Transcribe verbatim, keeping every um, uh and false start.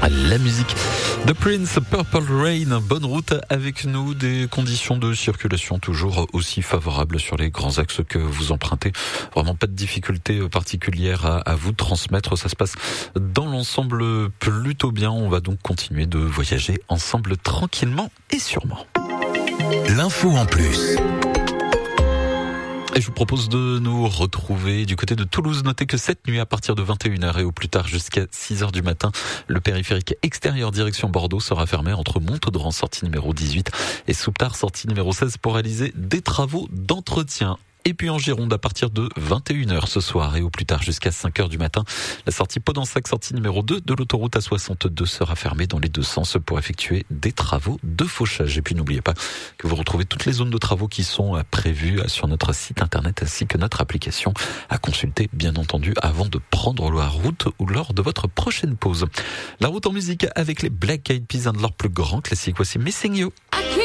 La musique de Prince, Purple Rain. Bonne route avec nous, des conditions de circulation toujours aussi favorables sur les grands axes que vous empruntez. Vraiment pas de difficultés particulières à, à vous transmettre. Ça se passe dans l'ensemble plutôt bien. On va donc continuer de voyager ensemble tranquillement et sûrement. L'info en plus. Et je vous propose de nous retrouver du côté de Toulouse. Notez que cette nuit, à partir de vingt et une heures et au plus tard jusqu'à six heures du matin, le périphérique extérieur direction Bordeaux sera fermé entre Montaudran, sortie numéro dix-huit, et Souptard, sortie numéro seize, pour réaliser des travaux d'entretien. Et puis en Gironde, à partir de vingt et une heures ce soir et au plus tard jusqu'à cinq heures du matin, la sortie Podensac, sortie numéro deux de l'autoroute A soixante-deux, sera fermée dans les deux sens pour effectuer des travaux de fauchage. Et puis n'oubliez pas que vous retrouvez toutes les zones de travaux qui sont prévues sur notre site internet ainsi que notre application à consulter, bien entendu, avant de prendre la route ou lors de votre prochaine pause. La route en musique avec les Black Eyed Peas, un de leurs plus grands classiques. Voici Missing You.